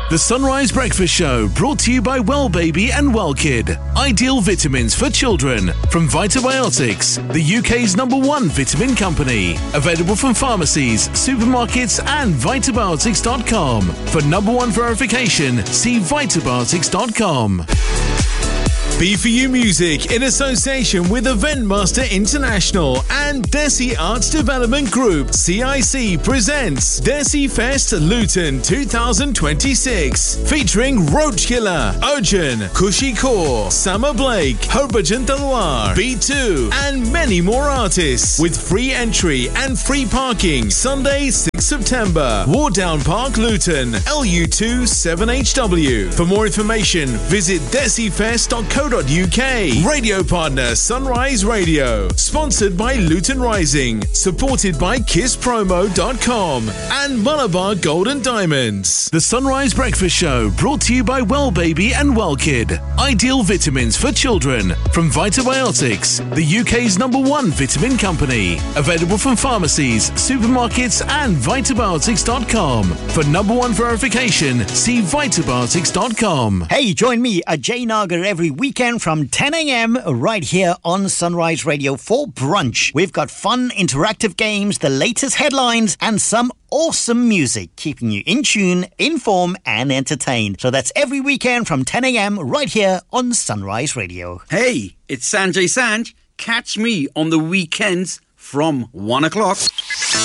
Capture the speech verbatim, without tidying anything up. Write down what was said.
The Sunrise Breakfast Show, brought to you by Well Baby and Well Kid. Ideal vitamins for children from Vitabiotics, the U K's number one vitamin company. Available from pharmacies, supermarkets and vitabiotics dot com. For number one verification, see vitabiotics dot com. B four U Music in association with Eventmaster International and Desi Arts Development Group C I C presents Desi Fest Luton twenty twenty-six, featuring Roachkiller, Urjan, Kushi Kaur, Summer Blake, Harbhajan Talwar, B two and many more artists with free entry and free parking. Sunday sixth September, Wardown Park, Luton, L U two seven H W. For more information, visit desi fest dot co dot U K. Radio partner Sunrise Radio. Sponsored by Luton Rising. Supported by kiss promo dot com and Malabar Gold and Diamonds. The Sunrise Breakfast Show, brought to you by Well Baby and Well Kid. Ideal vitamins for children from Vitabiotics, the U K's number one vitamin company. Available from pharmacies, supermarkets and vitabiotics dot com. For number one verification, see vitabiotics dot com. Hey, join me, Ajay Nagar, every weekend from ten a.m. right here on Sunrise Radio for brunch. We've got fun, interactive games, the latest headlines, and some awesome music, keeping you in tune, informed, and entertained. So that's every weekend from ten a.m. right here on Sunrise Radio. Hey, it's Sanjay Sanj. Catch me on the weekends from one o'clock.